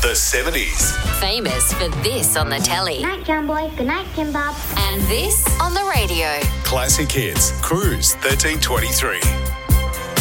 The 70s. Famous for this on the telly. Good night, John Boy. Good night, Kim Bob. And this on the radio. Classic Hits. Cruise 1323.